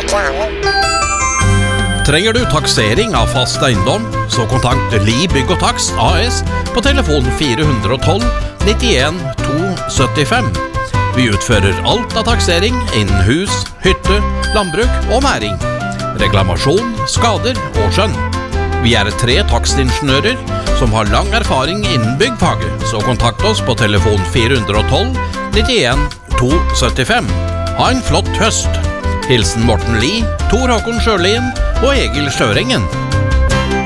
Trenger du taksering av fast eiendom, så kontakt Li Bygg og Takst AS på telefon 412 91 275. Vi utfører alt av taksering innen hus, hytte, landbruk og næring. Reklamasjon, skader og skjønn. Vi er 3 takstingeniører som har lang erfaring innen byggfaget, så kontakt oss på telefon 412 91 275. Ha en flott høst! Hilsen Morten Li, Tor Håkon Sjølien og Egil Sjørengen.